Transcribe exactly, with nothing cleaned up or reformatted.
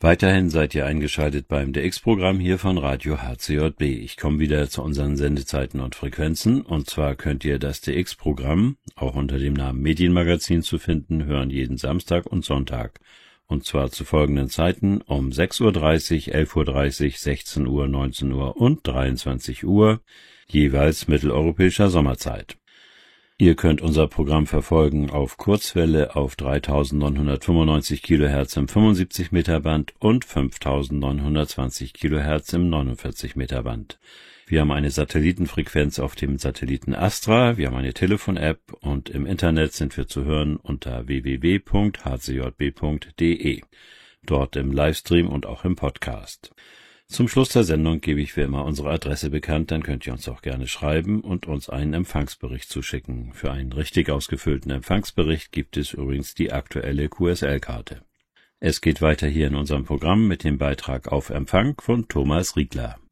Weiterhin seid ihr eingeschaltet beim D X-Programm hier von Radio H C J B. Ich komme wieder zu unseren Sendezeiten und Frequenzen. Und zwar könnt ihr das D X-Programm, auch unter dem Namen Medienmagazin zu finden, hören jeden Samstag und Sonntag. Und zwar zu folgenden Zeiten um sechs Uhr dreißig, elf Uhr dreißig, sechzehn Uhr, neunzehn Uhr und dreiundzwanzig Uhr, jeweils mitteleuropäischer Sommerzeit. Ihr könnt unser Programm verfolgen auf Kurzwelle auf dreitausendneunhundertfünfundneunzig Kilohertz im fünfundsiebzig Meter Band und fünftausendneunhundertzwanzig Kilohertz im neunundvierzig Meter Band. Wir haben eine Satellitenfrequenz auf dem Satelliten Astra, wir haben eine Telefon-App und im Internet sind wir zu hören unter w w w punkt h c j b punkt d e. Dort im Livestream und auch im Podcast. Zum Schluss der Sendung gebe ich wie immer unsere Adresse bekannt, dann könnt ihr uns auch gerne schreiben und uns einen Empfangsbericht zuschicken. Für einen richtig ausgefüllten Empfangsbericht gibt es übrigens die aktuelle Q S L-Karte. Es geht weiter hier in unserem Programm mit dem Beitrag auf Empfang von Thomas Riegler.